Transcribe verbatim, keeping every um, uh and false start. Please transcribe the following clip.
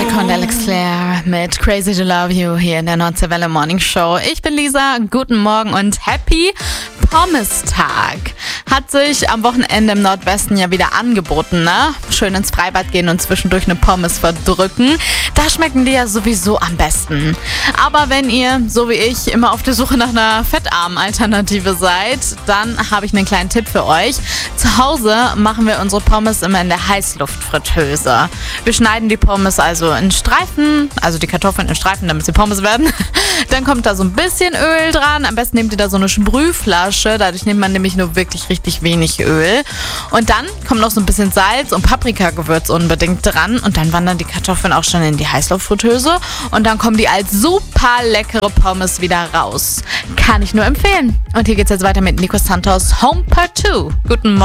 Drake und Alex Claire mit Crazy to Love You hier in der Nordseewelle Morning Show. Ich bin Lisa, guten Morgen und Happy Pommes-Tag. Hat sich am Wochenende im Nordwesten ja wieder angeboten, ne? Schön ins Freibad gehen und zwischendurch eine Pommes verdrücken. Da schmecken die ja sowieso am besten. Aber wenn ihr, so wie ich, immer auf der Suche nach einer fettarmen Alternative seid, dann habe ich einen kleinen Tipp für euch. Zu Hause machen wir unsere Pommes immer in der Heißluftfritteuse. Wir schneiden die Pommes also in Streifen, also die Kartoffeln in Streifen, damit sie Pommes werden. Dann kommt da so ein bisschen Öl dran. Am besten nehmt ihr da so eine Sprühflasche. Dadurch nimmt man nämlich nur wirklich richtig wenig Öl. Und dann kommt noch so ein bisschen Salz und Paprikagewürz unbedingt dran. Und dann wandern die Kartoffeln auch schon in die Heißluftfritteuse. Und dann kommen die als super leckere Pommes wieder raus. Kann ich nur empfehlen. Und hier geht's jetzt weiter mit Nico Santos Home Part zwei. Guten Morgen.